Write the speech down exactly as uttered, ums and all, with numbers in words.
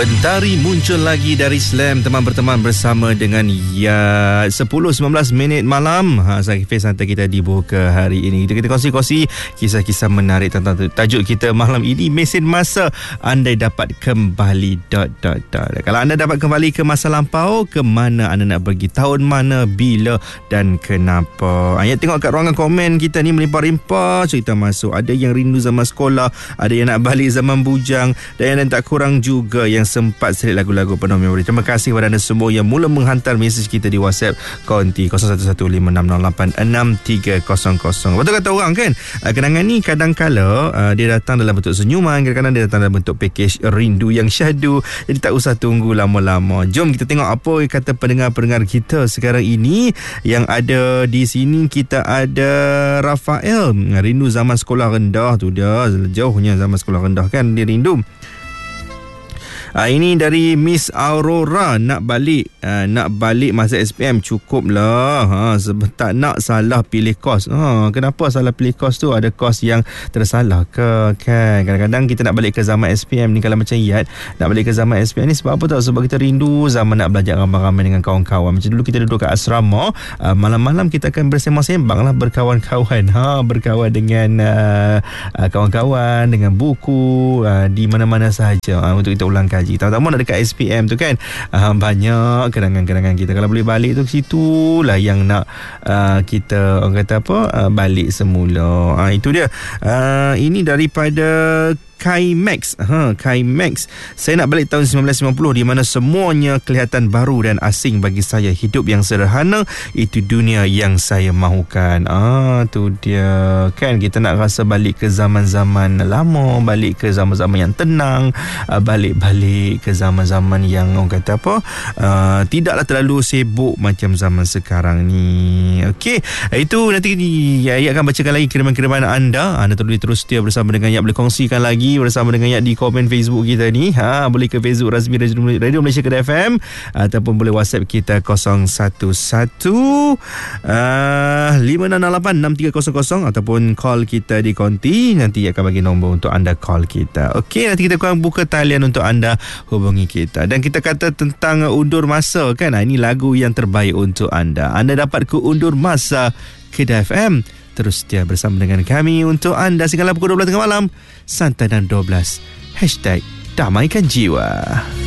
Mentari muncul lagi dari Slam, teman berteman bersama dengan ya sepuluh sembilan belas minit malam. Ha, saya Fiz hantar kita dibuka hari ini. Kita, kita kongsi-kongsi kisah-kisah menarik tentang tajuk kita malam ini, mesin masa andai dapat kembali dot dot dot. Kalau anda dapat kembali ke masa lampau, ke mana anda nak pergi, tahun mana, bila dan kenapa? Ayat tengok kat ruangan komen kita ni melimpah-limpah cerita masuk. Ada yang rindu zaman sekolah, ada yang nak balik zaman bujang, dan yang tak kurang juga yang sempat selit lagu-lagu penuh memori. Terima kasih kepada anda semua yang mula menghantar mesej kita di WhatsApp konti kosong satu satu lima enam nol lapan enam tiga kosong kosong. Betul kata orang kan, kenangan ni kadang-kala uh, dia datang dalam bentuk senyuman, kadang-kadang dia datang dalam bentuk package rindu yang syahdu. Jadi tak usah tunggu lama-lama. Jom kita tengok apa kata pendengar-pendengar kita sekarang ini. Yang ada di sini kita ada Rafael, rindu zaman sekolah rendah tu dia. Jauhnya zaman sekolah rendah kan dia rindu. Uh, ini dari Miss Aurora, nak balik uh, nak balik masa S P M cukup lah, ha, sebab tak nak salah pilih kos. Ha, kenapa salah pilih kos tu? Ada kos yang tersalah ke kan? Kadang-kadang kita nak balik ke zaman S P M ni, kalau macam Iyad nak balik ke zaman S P M ni sebab apa tahu? Sebab kita rindu zaman nak belajar ramai-ramai dengan kawan-kawan. Macam dulu kita duduk kat asrama, uh, malam-malam kita akan bersembang-sembang lah berkawan-kawan, ha, berkawan dengan uh, uh, kawan-kawan, dengan buku uh, di mana-mana sahaja, uh, untuk kita ulang kaji. Tahu-tahu nak dekat S P M tu kan, uh, banyak kenangan-kenangan kita. Kalau boleh balik tu, situlah yang nak uh, kita, orang kata apa, uh, balik semula. uh, Itu dia. uh, Ini daripada Kai Max. Ha, Kai Max. Saya nak balik tahun sembilan belas sembilan puluh di mana semuanya kelihatan baru dan asing bagi saya. Hidup yang sederhana, itu dunia yang saya mahukan. Ah, tu dia. Kan kita nak rasa balik ke zaman-zaman lama, balik ke zaman-zaman yang tenang, balik-balik ke zaman-zaman yang orang kata apa, uh, tidaklah terlalu sibuk macam zaman sekarang ni. Okey, itu nanti Iyad akan bacakan lagi kiriman-kiriman anda. Anda terus terus setia bersama dengan Iyad, boleh kongsikan lagi bersama dengan Iyad di komen Facebook kita ni. Ha, boleh ke Facebook Rasmi Radio Malaysia Kedah F M, ataupun boleh WhatsApp kita kosong satu satu lima enam lapan enam tiga kosong kosong, ataupun call kita di konti. Nanti akan bagi nombor untuk anda call kita. Okey, nanti kita akan buka talian untuk anda hubungi kita. Dan kita kata tentang undur masa kan. Ini lagu yang terbaik untuk anda. Anda dapat ke undur masa Kedah F M. Terus setia bersama dengan kami untuk anda sehinggalah pukul dua belas tengah malam. Santai dan dua belas. Hashtag Damaikan Jiwa.